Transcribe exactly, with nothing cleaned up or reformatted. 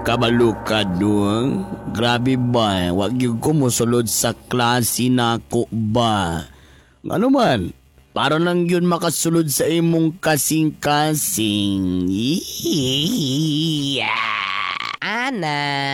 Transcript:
kabalukad no. Grabe ba, wag yung kumusulod sa klase nako ba? Ano man, para lang yun makasulod sa imong kasing-kasing. Ana,